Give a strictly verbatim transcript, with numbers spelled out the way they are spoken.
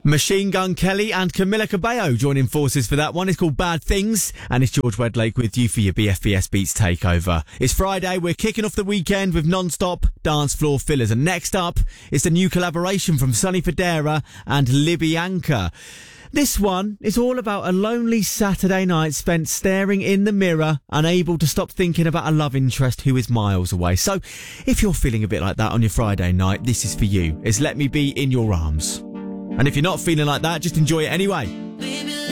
Machine Gun Kelly and Camila Cabello joining forces for that one. It's called Bad Things, and it's George Wedlake with you for your B F B S Beats Takeover. It's Friday, we're kicking off the weekend with non-stop dance floor fillers, and next up is the new collaboration from Sonny Fodera and Libyanka. This one is all about a lonely Saturday night spent staring in the mirror, unable to stop thinking about a love interest who is miles away. So, if you're feeling a bit like that on your Friday night, this is for you. It's Let Me Be In Your Arms. And if you're not feeling like that, just enjoy it anyway. Baby,